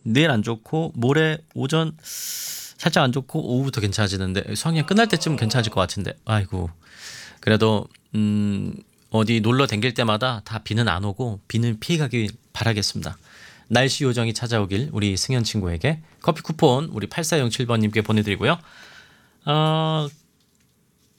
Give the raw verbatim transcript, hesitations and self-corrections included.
내일 안 좋고 모레 오전 살짝 안 좋고 오후부터 괜찮아지는데 수학여행 끝날 때쯤 괜찮아질 것 같은데 아이고 그래도 음 어디 놀러 댕길 때마다 다 비는 안 오고 비는 피해가길 바라겠습니다. 날씨 요정이 찾아오길 우리 승현 친구에게 커피 쿠폰 우리 팔사영칠 번님께 보내드리고요. 어,